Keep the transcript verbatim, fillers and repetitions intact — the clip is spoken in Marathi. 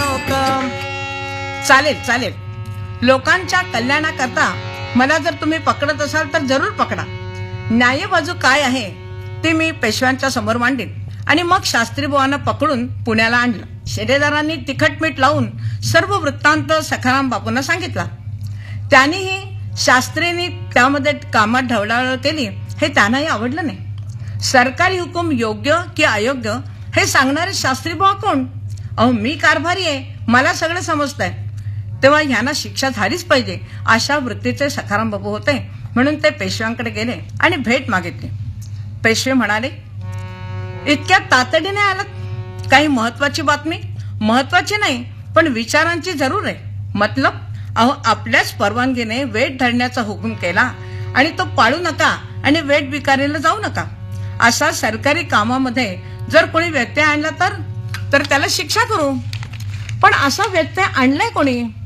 लोक. चालेल चालेल, लोकांच्या कल्याणाकरता मला जर तुम्ही पकडत असाल तर जरूर पकडा. न्याय बाजू काय आहे ते मी पेशव्यांच्या समोर मांडीन. आणि मग शास्त्री बुवांना पकडून पुण्याला आणलं. शिलेदारांनी तिखट मीठ लावून सर्व वृत्तांत सखाराम बापूंना सांगितला. त्यांनीही शास्त्रींनी त्यामध्ये कामात ढवळाढवळ केली हे त्यांनाही आवडलं नाही. सरकारी हुकूम योग्य की अयोग्य हे सांगणारे शास्त्री बुवा कोण? अहो, मी कारभारी आहे, मला सगळं समजतंय. तेव्हा ह्यांना शिक्षा झालीच पाहिजे अशा वृत्तीचे सखाराम बापू होते. म्हणून ते पेशव्यांकडे गेले आणि भेट मागितली. पेशवे म्हणाले, इतक्या तातडीने आलात? काही महत्वाची बातमी? महत्वाची नाही, पण विचारांची जरूर आहे. मतलब? अहो, आपल्याच परवानगीने वेट धरण्याचा हुकूम केला आणि तो पाळू नका आणि वेट विकारीला जाऊ नका. असा सरकारी कामामध्ये जर कोणी व्यत्यय आणला तर तर त्याला शिक्षा करू. पण असा व्यत्यय आणलाय कोणी?